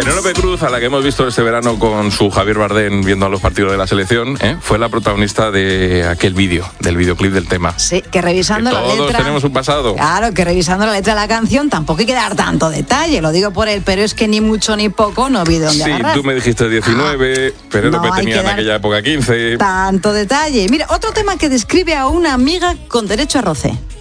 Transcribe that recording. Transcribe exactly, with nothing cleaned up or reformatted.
Penélope Cruz, a la que hemos visto este verano con su Javier Bardem viendo a los partidos de la selección, ¿eh? fue la protagonista de aquel vídeo, del videoclip del tema. Sí, que revisando que la todos letra... Todos tenemos un pasado. Claro, que revisando la letra de la canción tampoco hay que dar tanto detalle, lo digo por él, pero es que ni mucho ni poco no vi dónde Sí, agarrar. tú me dijiste diecinueve, ah, Penélope no tenía en aquella época quince. Tanto detalle. Mira, otro tema que describe a una amiga con derecho a roce.